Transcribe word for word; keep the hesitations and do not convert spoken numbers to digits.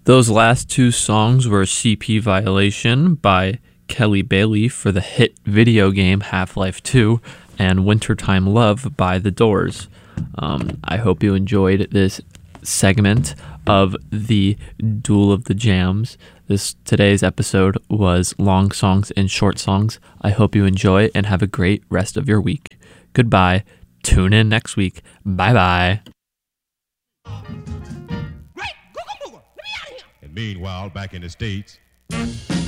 Those last two songs were C P Violation by Kelly Bailey for the hit video game Half-Life two and Wintertime Love by The Doors. Um, I hope you enjoyed this segment of the Duel of the Jams. This today's episode was long songs and short songs. I hope you enjoy and have a great rest of your week. Goodbye. Tune in next week. Bye-bye. And meanwhile, back in the States...